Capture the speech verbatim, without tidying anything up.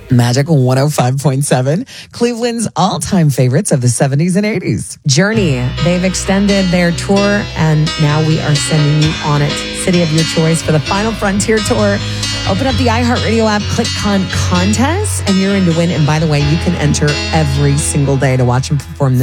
Magic one oh five point seven, Cleveland's all-time favorites of the seventies and eighties. Journey, they've extended their tour, and now we are sending you on it. City of your choice for the Final Frontier Tour. Open up the iHeartRadio app, click on contest, and you're in to win. And by the way, you can enter every single day to watch them perform this.